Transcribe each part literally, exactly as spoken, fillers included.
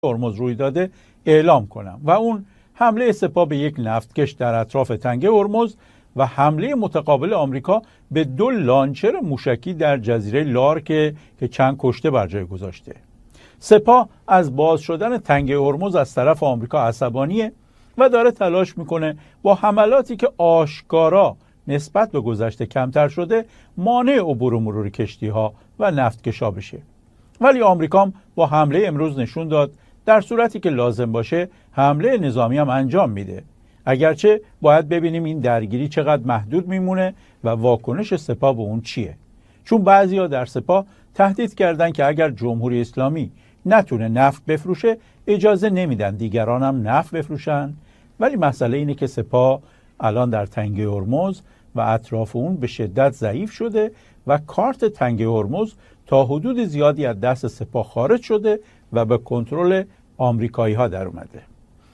هرمز روی داده اعلام کنم و اون حمله سپاه به یک نفتکش در اطراف تنگه هرمز و حمله متقابل آمریکا به دو لانچر موشکی در جزیره لارک که چند کشته بر جای گذاشته. سپاه از باز شدن تنگه هرمز از طرف آمریکا عصبانیه و داره تلاش میکنه با حملاتی که آشکارا نسبت به گذشته کمتر شده مانع عبور و مرور کشتی ها و نفتکشا بشه. ولی آمریکا هم با حمله امروز نشون داد در صورتی که لازم باشه حمله نظامی هم انجام میده. اگرچه باید ببینیم این درگیری چقدر محدود میمونه و واکنش سپاه به اون چیه. چون بعضیا در سپاه تهدید کردن که اگر جمهوری اسلامی نتونه نفت بفروشه اجازه نمیدن دیگران هم نفت بفروشن. ولی مسئله اینه که سپاه الان در تنگه هرمز و اطراف اون به شدت ضعیف شده و کارت تنگه هرمز تا حدود زیادی از دست سپاه خارج شده و به کنترل آمریکایی ها در اومده.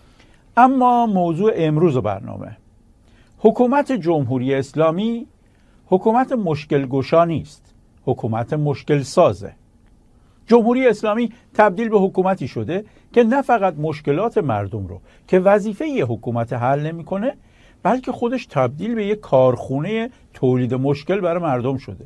اما موضوع امروز برنامه، حکومت جمهوری اسلامی حکومت مشکل گشا نیست، حکومت مشکل سازه. جمهوری اسلامی تبدیل به حکومتی شده که نه فقط مشکلات مردم رو که وظیفه یه حکومت حل نمی‌کنه، بلکه خودش تبدیل به یک کارخونه تولید مشکل برای مردم شده.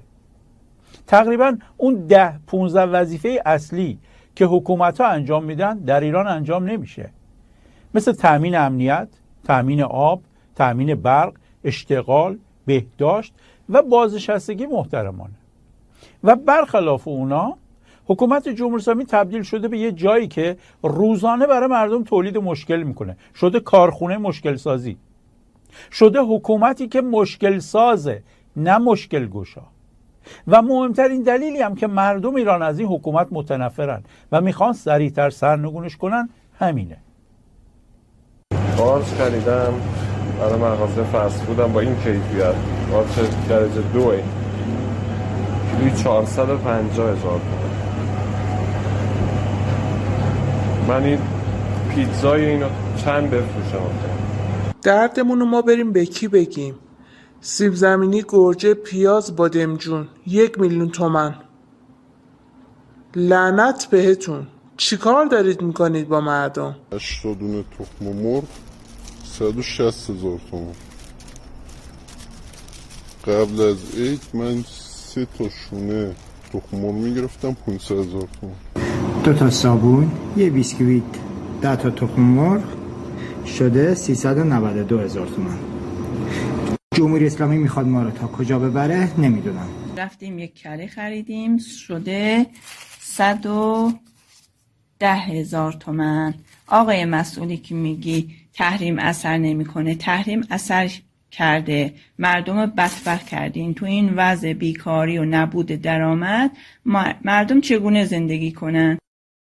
تقریبا اون ده پونزده وظیفه اصلی که حکومت‌ها انجام میدن در ایران انجام نمیشه، مثل تأمین امنیت، تأمین آب، تأمین برق، اشتغال، بهداشت و بازنشستگی محترمانه. و برخلاف اونا حکومت جمهوری اسلامی تبدیل شده به یه جایی که روزانه برای مردم تولید مشکل میکنه، شده کارخونه مشکل سازی، شده حکومتی که مشکل سازه نه مشکل گشا. و مهمترین دلیلی هم که مردم ایران از این حکومت متنفرن و میخوان سریعتر سرنگونش کنن همینه. قارچ خریدم برای مغازه فست فودم با این کیفیت، قارچ درجه دوه، کیلوی چهارصد و پنجاه هزار تومان. من این پیتزای اینو چند بفروشم؟ دردمون رو ما بریم به کی بگیم؟ سیب زمینی، گرجه، پیاز، بادمجون یک میلیون تومن. لعنت بهتون، چیکار دارید میکنید با مردم؟ هشتاد دونه تخم مرغ صد و شصت هزار تومان. قبل از عید من سه تا شونه تخم مرغ میگرفتم پانصد هزار تومان. دو تا صابون، یه بیسکویت، ده تا تخم مرغ شده سیصد و نود و دو هزار تومان. جمهوری اسلامی میخواد ما رو تا کجا ببره نمیدونم. رفتیم یک کره خریدیم شده صد و ده هزار تومن. آقای مسئولی که میگی تحریم اثر نمیکنه، تحریم اثر کرده، مردم رو بدبخت کردین. تو این وضع بیکاری و نبود درآمد مردم چگونه زندگی کنن؟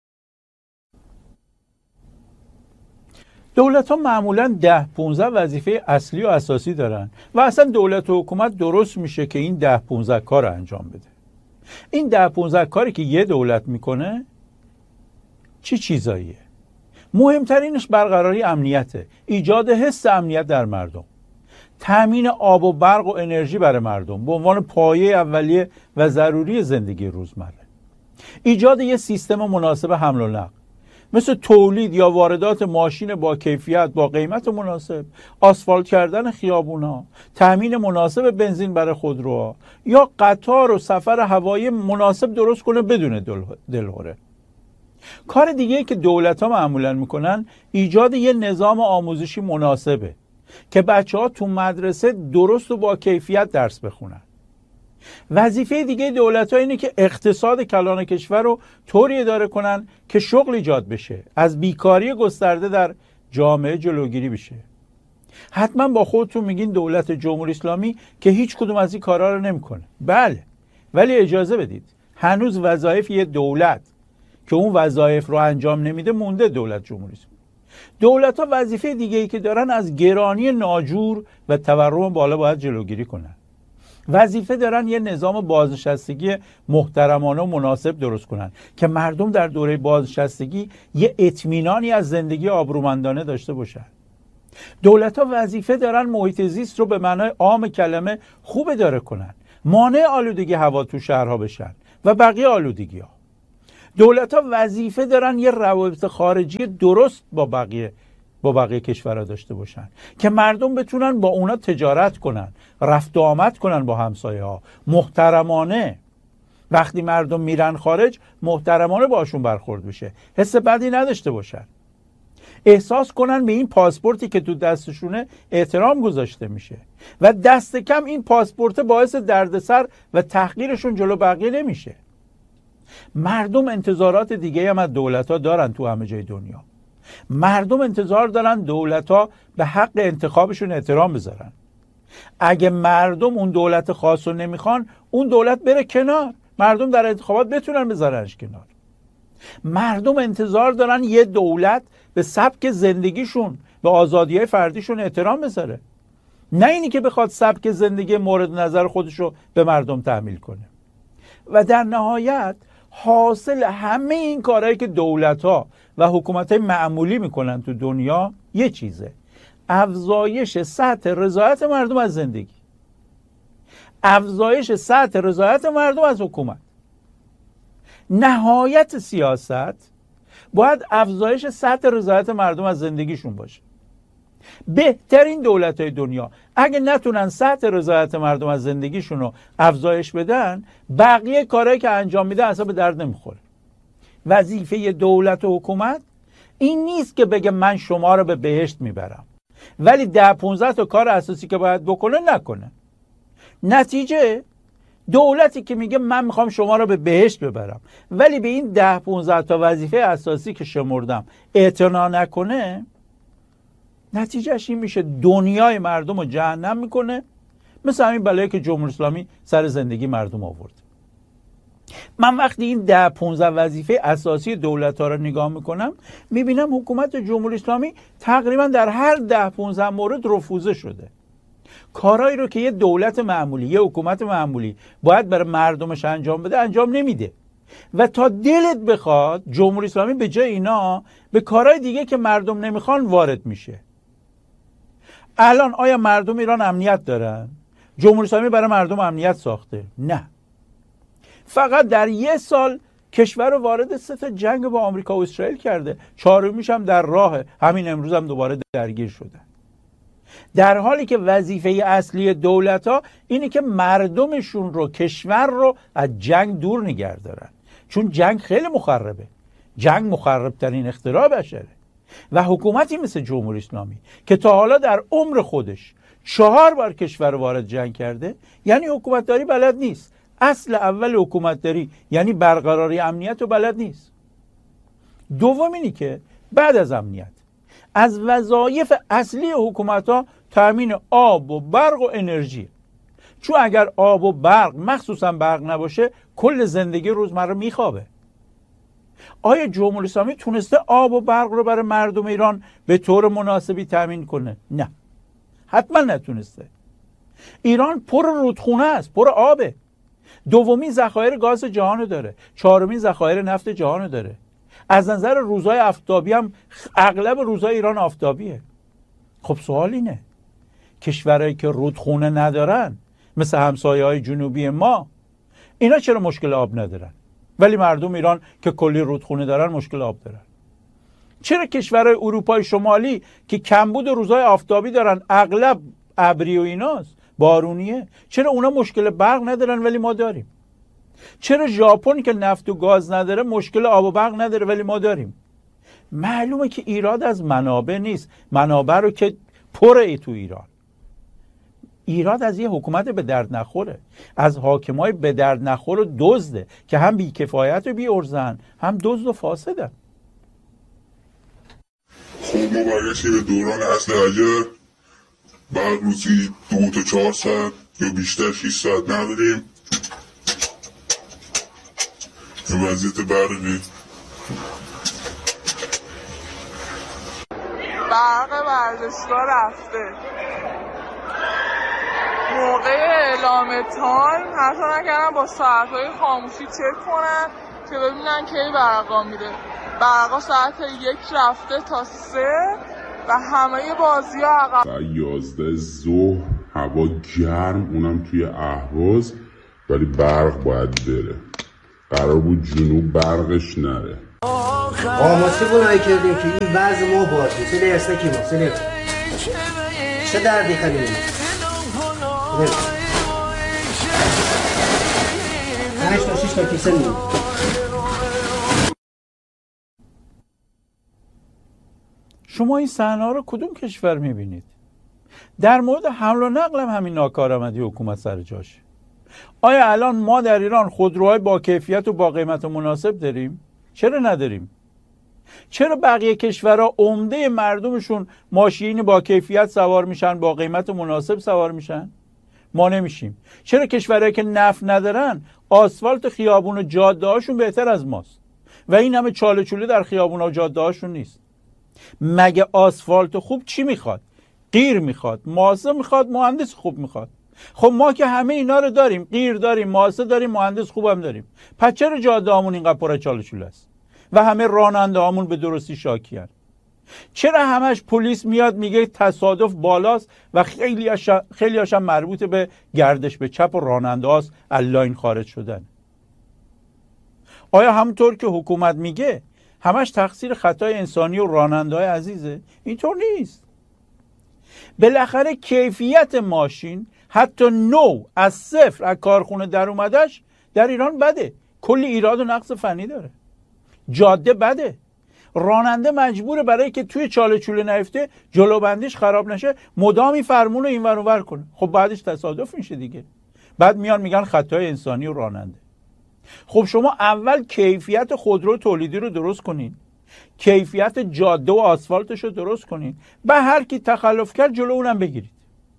دولت ها معمولا ده پونزده وظیفه اصلی و اساسی دارن و اصلا دولت و حکومت درست میشه که این ده پونزده کار رو انجام بده. این ده پونزده کاری که یه دولت میکنه چی چیزاییه؟ مهمترینش برقراری امنیته، ایجاد حس امنیت در مردم، تامین آب و برق و انرژی برای مردم به عنوان پایه اولیه و ضروری زندگی روزمره، ایجاد یه سیستم مناسب حمل و نقل مثل تولید یا واردات ماشین با کیفیت با قیمت مناسب، آسفالت کردن خیابونا، تامین مناسب بنزین برای خودروها یا قطار و سفر هوایی مناسب درست کنه بدون دلهره. کار دیگه که دولت ها معمولا میکنن ایجاد یه نظام آموزشی مناسبه که بچه ها تو مدرسه درست و با کیفیت درس بخونن. وظیفه دیگه دولت ها اینه که اقتصاد کلان کشور رو طوری اداره کنن که شغل ایجاد بشه، از بیکاری گسترده در جامعه جلوگیری بشه. حتما با خودتون میگین دولت جمهوری اسلامی که هیچ کدوم از این کارا رو نمیکنه. بله، ولی اجازه بدید هنوز وظایف یه دولت که اون وظایف رو انجام نمیده مونده. دولت جمهوری اسلامی دولت ها وظیفه دیگه ای که دارن از گرانی ناجور و تورم بالا باید جلوگیری کنن. وظیفه دارن یه نظام بازنشستگی محترمانه و مناسب درست کنن که مردم در دوره بازنشستگی یه اطمینانی از زندگی آبرومندانه داشته باشن. دولت ها وظیفه دارن محیط زیست رو به معنای عام کلمه خوب اداره کنن، مانع آلودگی هوا تو شهرها بشن و بقیه آلودگی ها. دولت ها وظیفه دارن یه روابط خارجی درست با بقیه با بقیه کشورها داشته باشن که مردم بتونن با اونا تجارت کنن، رفت و آمد کنن با همسایه ها محترمانه. وقتی مردم میرن خارج محترمانه باشون برخورد بشه، حس بدی نداشته باشن، احساس کنن به این پاسپورتی که تو دستشونه احترام گذاشته میشه و دست کم این پاسپورت باعث دردسر و تحقیرشون جلو بقیه نمیشه. مردم انتظارات دیگه هم از دولت ها دارن تو همه جای دنیا. مردم انتظار دارن دولت ها به حق انتخابشون احترام بذارن. اگه مردم اون دولت خاص رو نمیخوان، اون دولت بره کنار، مردم در انتخابات بتونن بذارنش کنار. مردم انتظار دارن یه دولت به سبک زندگیشون، به آزادی‌های فردیشون احترام بذاره، نه اینی که بخواد سبک زندگی مورد نظر خودشو به مردم تحمیل کنه. و در نهایت حاصل همه این کارهایی که دولت‌ها و حکومت‌های معمولی میکنن تو دنیا یه چیزه: افزایش سطح رضایت مردم از زندگی، افزایش سطح رضایت مردم از حکومت. نهایت سیاست باید افزایش سطح رضایت مردم از زندگیشون باشه. بهترین دولت‌های دنیا اگه نتونن سطح رضایت مردم از زندگیشون رو افزایش بدن، بقیه کارهایی که انجام میده اصلا به درد نمیخوره. وظیفه دولت و حکومت این نیست که بگه من شما رو به بهشت میبرم ولی ده پونزده تا کار اساسی که باید بکنه نکنه. نتیجه دولتی که میگه من میخوام شما رو به بهشت ببرم ولی به این ده پونزده تا وظیفه اساسی که شمردم اعتنا نکنه، نتیجهش این میشه دنیای مردم رو جهنم میکنه، مثل همین بلایی که جمهوری اسلامی سر زندگی مردم آورد. من وقتی این ده پونزده وظیفه اساسی دولت ها رو نگاه میکنم، میبینم حکومت جمهوری اسلامی تقریبا در هر ده پونزده مورد رفوزه شده. کارهایی رو که یه دولت معمولی، یه حکومت معمولی باید برای مردمش انجام بده انجام نمیده و تا دلت بخواد جمهوری اسلامی به جای اینا به کارهای دیگه که مردم نمیخوان وارد میشه. الان آیا مردم ایران امنیت دارن؟ جمهوری اسلامی برای مردم امنیت ساخته؟ نه. فقط در یه سال کشور رو وارد سه تا جنگ با آمریکا و اسرائیل کرده، چهارمیش هم در راه، همین امروز هم دوباره درگیر شده. در حالی که وظیفه اصلی دولت ها اینه که مردمشون رو، کشور رو از جنگ دور نگه دارن، چون جنگ خیلی مخربه. جنگ مخربترین اختراع بشره و حکومتی مثل جمهوری اسلامی که تا حالا در عمر خودش چهار بار کشور رو وارد جنگ کرده، یعنی حکومتداری بلد نیست. اصل اول حکومتداری یعنی برقراری امنیت رو بلد نیست. دوم اینی که بعد از امنیت از وظایف اصلی حکومت ها تامین آب و برق و انرژی، چون اگر آب و برق، مخصوصا برق نباشه، کل زندگی روزمره میخوابه. آیا جمهوری اسلامی تونسته آب و برق رو برای مردم ایران به طور مناسبی تامین کنه؟ نه، حتما نتونسته. ایران پر رودخونه است، پر آبه. دومین ذخایر گاز جهان داره، چهارمین ذخایر نفت جهان داره. از نظر روزهای آفتابی هم اغلب روزهای ایران آفتابیه. خب سوال اینه، کشورهایی که رودخونه ندارن مثل همسایه‌های جنوبی ما، اینا چرا مشکل آب ندارن ولی مردم ایران که کلی رودخونه دارن مشکل آب دارن؟ چرا کشورهای اروپای شمالی که کمبود روزهای آفتابی دارن، اغلب ابری و ایناست، بارونیه، چرا اونا مشکل برق ندارن ولی ما داریم؟ چرا ژاپن که نفت و گاز نداره مشکل آب و برق نداره ولی ما داریم؟ معلومه که ایراد از منابع نیست، منابع رو که پره ای تو ایران. ایراد از یه حکومت به درد نخوره، از حاکمای به درد نخور و دزده که هم بیکفایت و بی‌ارزن، هم دزد و فاسدن. خب ما برگشتیم به دوران اصل اگر بعد روزی دو تا چهار ساعت یا بیشتر شیش ساعت نداریم. این وضعیت برقی برق ورزشگاه رفته. موقع اعلام تایم حتی نکردن با ساعتهای خاموشی چک کنن که ببینن کی برقا میره. برقا ساعت یک رفته تا سه و همه بازی ها عقب. ساعت یازده ظهر هوا گرم، اونم توی اهواز، ولی برق باید بره. قرار بود جنوب برقش نره. آقا ما چه گناهی کردیم که این وضع ما باشه؟ سلی اسنکی ما سلی چه دردی خیلی پنج تا شش تا کیسه میدیم. شما این صحنه‌ها رو کدوم کشور میبینید؟ در مورد حمل و نقل هم همین ناکارآمدی حکومت سر جاشه. آیا الان ما در ایران خودروهای با کیفیت و با قیمت مناسب داریم؟ چرا نداریم؟ چرا بقیه کشورها عمده مردمشون ماشین با کیفیت سوار میشن، با قیمت مناسب سوار میشن؟ ما نمیشیم. چرا کشورهایی که نفت ندارن آسفالت خیابون و جاده هاشون بهتر از ماست و این همه چاله چوله در خیابون و جاده هاشون نیست؟ مگه آسفالت خوب چی میخواد؟ قیر میخواد، ماسه میخواد، مهندس خوب میخواد. خب ما که همه اینا رو داریم، قیر داریم، ماسه داریم، مهندس خوبم داریم، پس چرا جاده هامون اینقدر پر چاله چوله است و همه راننده هامون به درستی شاکیان؟ چرا همش پلیس میاد میگه تصادف بالاست و خیلی خیلی هاشم مربوط به گردش به چپ و راننده هاست از لاین خارج شدن؟ آیا همونطور که حکومت میگه همش تقصیر خطای انسانی و راننده های عزیزه؟ اینطور نیست. بالاخره کیفیت ماشین حتی نو از صفر از کارخونه در اومدش در ایران بده، کلی ایراد و نقص فنی داره. جاده بده، راننده مجبوره برای که توی چاله چوله نیفته جلو بندیش خراب نشه مدامی فرمون رو این ور اون ور کنه. خب بعدش تصادف میشه دیگه. بعد میان میگن خطای انسانی و راننده. خب شما اول کیفیت خودرو تولیدی رو درست کنین، کیفیت جاده و آسفالتش رو درست کنین، به هر کی تخلف کرد جلو اونم بگیرید.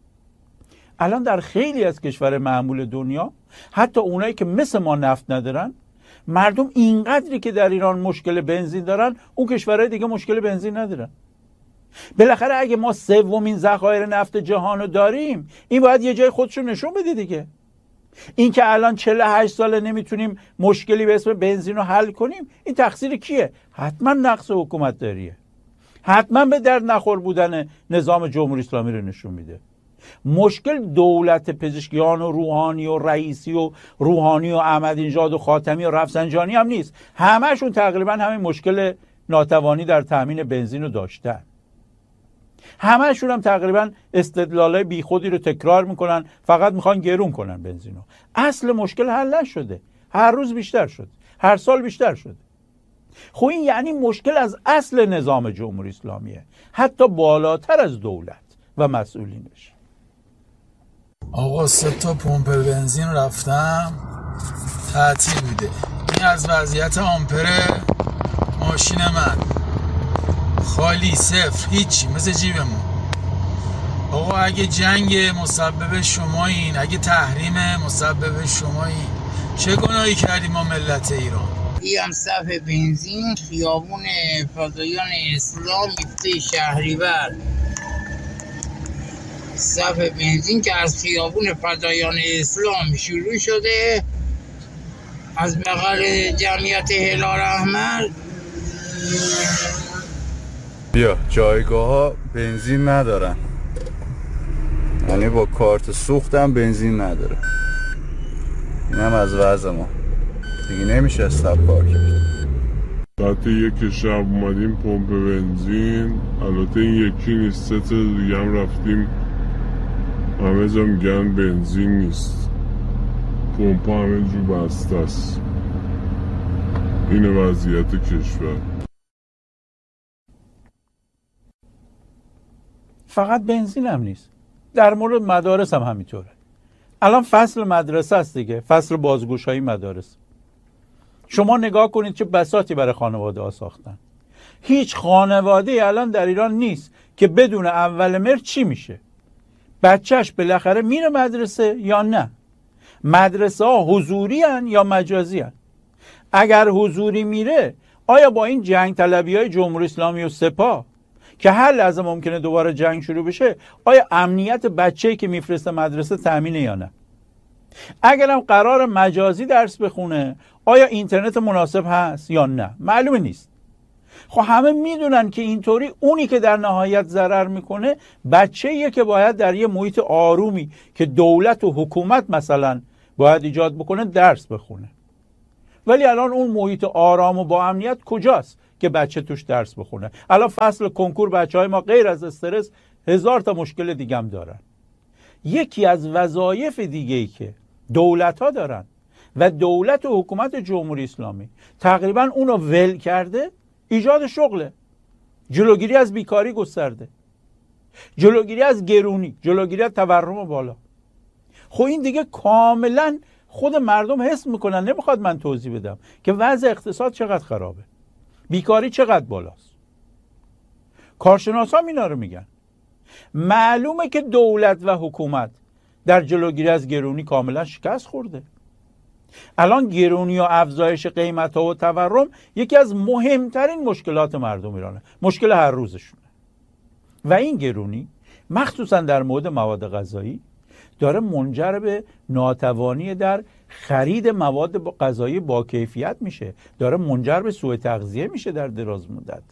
الان در خیلی از کشور معمول دنیا، حتی اونایی که مثل ما نفت ندارن، مردم اینقدری که در ایران مشکل بنزین دارن اون کشورهای دیگه مشکل بنزین ندارن. بالاخره اگه ما سومین ذخایر نفت جهان رو داریم، این باید یه جای خودشو نشون بده دیگه. این که الان چهل و هشت ساله نمیتونیم مشکلی به اسم بنزین رو حل کنیم، این تقصیر کیه؟ حتما نقص حکومت داریه، حتما به درد نخور بودن نظام جمهوری اسلامی رو نشون میده. مشکل دولت پزشکیان و روحانی و رئیسی و روحانی و احمدی‌نژاد و خاتمی و رفسنجانی هم نیست. همهشون تقریبا همین مشکل ناتوانی در تامین بنزین رو داشتن. همهشون هم تقریبا استدلالای بیخودی رو تکرار میکنن، فقط میخوان گرون کنن بنزین رو. اصل مشکل حل نشده، هر روز بیشتر شد، هر سال بیشتر شده. خب این یعنی مشکل از اصل نظام جمهوری اسلامیه، حتی بالاتر از دولت و مسئولینش. آقا سه تا پمپ بنزین رفتم تعطیل بوده. این از وضعیت آمپر ماشین من، خالی، صفر، هیچی، مثل جیبمون. آقا اگه جنگ مسبب شمایین، اگه تحریم مسبب شمایین، چه گناهی کردیم ما ملت ایران؟ این صف بنزین خیابون فدایان اسلام گفته شهریور. صف بنزین که از خیابون فدایان اسلام شروع شده، از بغل جمعیت هلال احمر. بیا جایگاه ها بنزین ندارن، یعنی با کارت سوختم بنزین نداره. این هم از وضع ما دیگه، نمیشه استاپ پارک کرد. ساعت یک شب اومدیم پمپ بنزین، البته این یکی نیست، سه تا دیگه هم رفتیم، همه جا میگن بنزین نیست، پمپ همه جو بسته است. این وضعیت کشور. فقط بنزین هم نیست، در مورد مدارس هم همینطوره. الان فصل مدرسه است دیگه، فصل بازگوشایی مدارس. شما نگاه کنید چه بساطی برای خانواده ها ساختن. هیچ خانواده الان در ایران نیست که بدون اول مهر چی میشه. بچهش بالاخره میره مدرسه یا نه. مدرسه ها حضوری هن یا مجازی هن. اگر حضوری میره، آیا با این جنگ طلبی های جمهوری اسلامی و سپاه که هر لحظه ممکنه دوباره جنگ شروع بشه، آیا امنیت بچه‌ای که میفرسته مدرسه تامینه یا نه؟ اگرم قرار مجازی درس بخونه، آیا اینترنت مناسب هست یا نه؟ معلومه نیست. خب همه میدونن که اینطوری اونی که در نهایت ضرر میکنه بچه‌ایه که باید در یه محیط آرومی که دولت و حکومت مثلا باید ایجاد بکنه درس بخونه. ولی الان اون محیط آرام و با امنیت کجاست که بچه توش درس بخونه؟ الان فصل کنکور بچه های ما غیر از استرس هزار تا مشکل دیگه هم دارن. یکی از وظایف دیگه ای که دولت ها دارن و دولت و حکومت جمهوری اسلامی تقریبا اونو ول کرده، ایجاد شغله، جلوگیری از بیکاری گسترده، جلوگیری از گرونی، جلوگیری از تورم بالا. خب این دیگه کاملا خود مردم حس میکنن، نمیخواد من توضیح بدم که وضع اقتصاد چقدر خرابه، بیکاری چقدر بالاست. کارشناسان اینا رو میگن. معلومه که دولت و حکومت در جلوگیری از گرونی کاملا شکست خورده. الان گرونی و افزایش قیمت ها و تورم یکی از مهمترین مشکلات مردم ایرانه، مشکل هر روزشونه. و این گرونی مخصوصا در مورد مواد غذایی داره منجر به ناتوانی در خرید مواد غذایی با کیفیت میشه، داره منجر به سوء تغذیه میشه در دراز مدت.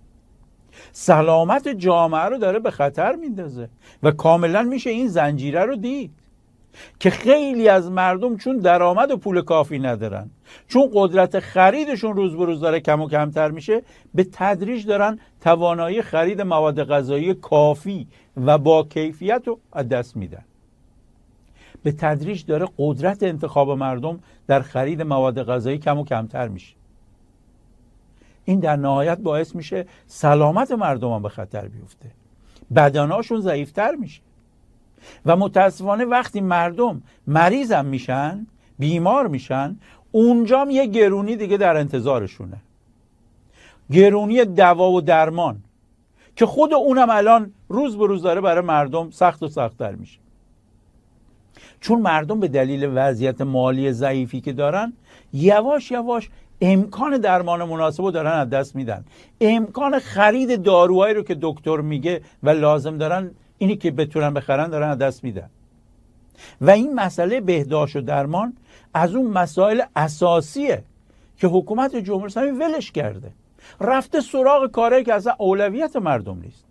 سلامت جامعه رو داره به خطر میندازه و کاملا میشه این زنجیره رو دید که خیلی از مردم چون درآمد و پول کافی ندارن، چون قدرت خریدشون روز به روز داره کم و کمتر میشه، به تدریج دارن توانایی خرید مواد غذایی کافی و با کیفیت رو از دست میدن. به تدریج داره قدرت انتخاب مردم در خرید مواد غذایی کم و کمتر میشه. این در نهایت باعث میشه سلامت مردم هم به خطر بیفته، بدناشون ضعیفتر میشه و متاسفانه وقتی مردم مریض هم میشن، بیمار میشن، اونجا یه گرونی دیگه در انتظارشونه، گرونی دوا و درمان که خود اونم الان روز به روز داره برای مردم سخت و سخت‌تر میشه. چون مردم به دلیل وضعیت مالی ضعیفی که دارن یواش یواش امکان درمان مناسب رو دارن از دست میدن، امکان خرید داروهایی رو که دکتر میگه و لازم دارن اینی که بتونن بخرن دارن از دست میدن. و این مسئله بهداشت و درمان از اون مسائل اساسیه که حکومت جمهوری اسلامی ولش کرده، رفته سراغ کاری که اصلا اولویت مردم نیست.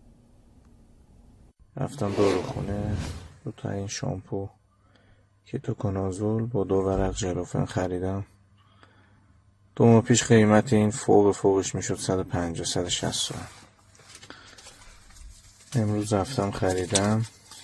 رفتم داروخونه، دو تا این شامپو کیتوکونازول با دو ورق ژلوفن خریدم. دو ماه پیش قیمت این فوق فوقش میشد صد و پنجاه صد و شصت تومن. امروز رفتم خریدم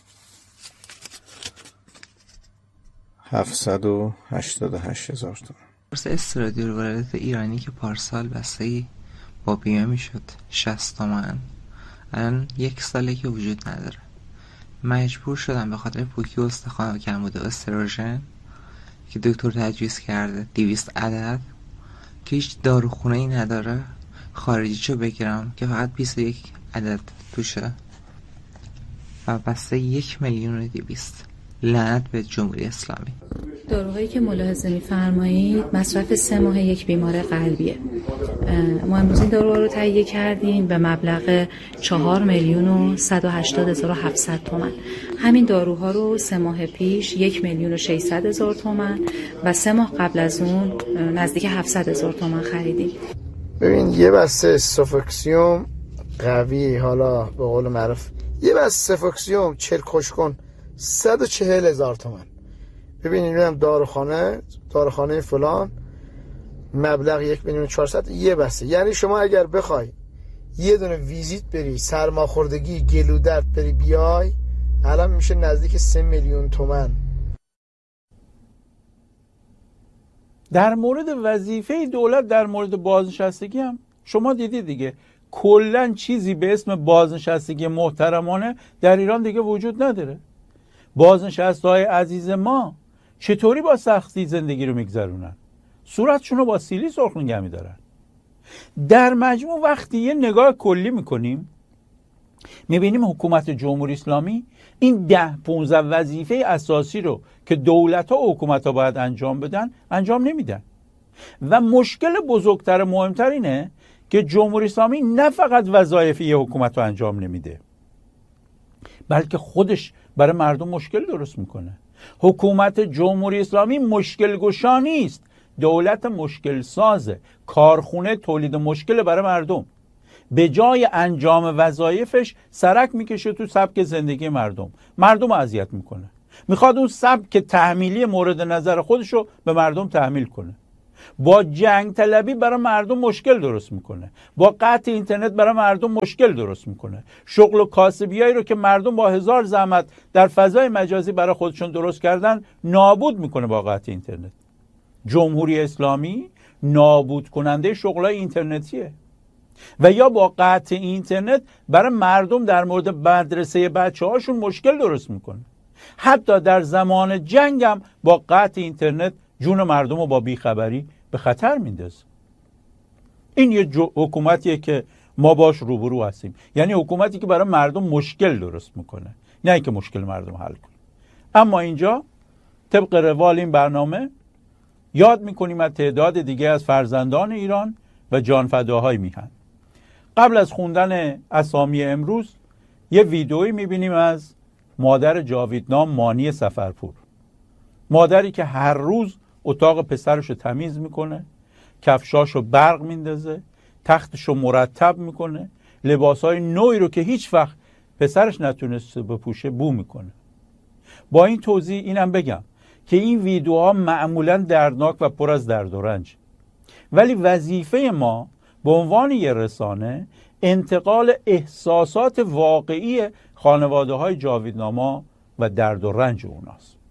هفتصد و هشتاد و هشت هزار تومن. قرص استرادیول واردات ایرانی که پارسال بسته‌ای با بیمه میشد شصت تومن، الان یک ساله که وجود نداره. مجبور شدم به خاطر پوکی استخوان و کمبود استروژن که دکتر تجویز کرده دویست عدد که هیچ داروخونه ای نداره خارجیشو بگیرم که فقط بیست و یک عدد توشه و بسته یک میلیون و دویست. لعنت به جمهوری اسلامی. داروهایی که ملاحظه می‌فرمایید مصرف سه ماه یک بیمار قلبیه. ما امروز این داروها رو تهیه کردیم به مبلغ چهار میلیون و صد و هشتاد هزار و هفتصد تومان. همین داروها رو سه ماه پیش یک میلیون و ششصد هزار تومان و سه ماه قبل از اون نزدیک هفتصد هزار تومان خریدیم. ببین یه بسته سوفوکسیوم قوی، حالا به قول معروف یه بسته سوفوکسیوم چل کشکن صد و چهل هزار تومان. ببین اینو هم داروخانه داروخانه فلان مبلغ یک میلیون و چهارصد یه بسته. یعنی شما اگر بخوای یه دونه ویزیت بری سرماخوردگی گلو درد بری بیای الان میشه نزدیک سه میلیون تومان. در مورد وظیفه دولت در مورد بازنشستگی هم شما دیدید دیگه، کلا چیزی به اسم بازنشستگی محترمانه در ایران دیگه وجود نداره. بازنشسته‌های عزیز ما چطوری با سختی زندگی رو میگذرونن؟ صورتشون رو با سیلی سرخ نگه می‌دارن. در مجموع وقتی یه نگاه کلی میکنیم میبینیم حکومت جمهوری اسلامی این ده پونزده وظیفه اساسی رو که دولت‌ها و حکومت‌ها باید انجام بدن انجام نمیدن. و مشکل بزرگتر مهمتر اینه که جمهوری اسلامی نه فقط وظایف یه حکومت رو انجام نمیده، بلکه خودش برای مردم مشکل درست میکنه. حکومت جمهوری اسلامی مشکل گشا نیست، دولت مشکل سازه، کارخونه تولید مشکل برای مردم. به جای انجام وظایفش سرک میکشه تو سبک زندگی مردم، مردم رو اذیت میکنه. میخواد اون سبک تحمیلی مورد نظر خودشو به مردم تحمیل کنه. با جنگ طلبی برای مردم مشکل درست میکنه، با قطع اینترنت برای مردم مشکل درست میکنه. شغل و کاسبیایی رو که مردم با هزار زحمت در فضای مجازی برای خودشون درست کردن نابود میکنه با قطع اینترنت. جمهوری اسلامی نابود کننده شغلای اینترنتیه و یا با قطع اینترنت برای مردم در مورد مدرسه بچه هاشون مشکل درست میکنه. حتی در زمان جنگ هم با قطع اینترنت جون مردم رو با بیخبری به خطر میندازه. این یه حکومتیه که ما باش روبرو هستیم، یعنی حکومتی که برای مردم مشکل درست میکنه، نه اینکه مشکل مردم حل کنه. اما اینجا طبق روال این برنامه یاد میکنیم از تعداد دیگه از فرزندان ایران و جانفداهای میهن. قبل از خوندن اسامی امروز یه ویدئویی میبینیم از مادر جاویدنام مانی سفرپور، مادری که هر روز اتاق پسرشو تمیز میکنه، کفشاشو برق میندازه، تختشو مرتب میکنه، لباسای نوعی رو که هیچ وقت پسرش نتونسته بپوشه بو میکنه. با این توضیح اینم بگم که این ویدیوها معمولا دردناک و پر از درد و رنج، ولی وظیفه ما به عنوان یه رسانه انتقال احساسات واقعی خانواده های جاویدناما و درد و رنج اوناست.